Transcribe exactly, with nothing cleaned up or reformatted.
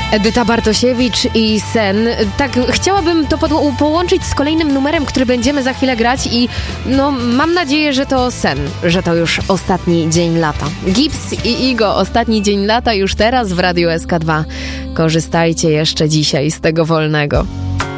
Edyta Bartosiewicz i Sen. Tak, chciałabym to po- połączyć z kolejnym numerem, który będziemy za chwilę grać i no mam nadzieję, że to Sen, że to już ostatni dzień lata. Gibbs i Igo, ostatni dzień lata już teraz w Radiu S K dwa. Korzystajcie jeszcze dzisiaj z tego wolnego.